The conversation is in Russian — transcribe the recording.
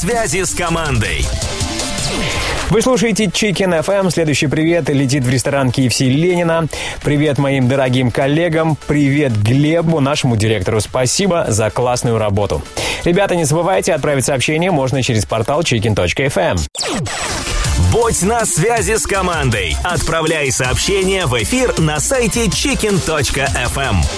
связи с командой. Вы слушаете Chicken FM. Следующий привет летит в ресторан KFC Ленина. Привет моим дорогим коллегам. Привет Глебу, нашему директору. Спасибо за классную работу. Ребята, не забывайте, отправить сообщение можно через портал chicken.fm. Будь на связи с командой. Отправляй сообщение в эфир на сайте chicken.fm.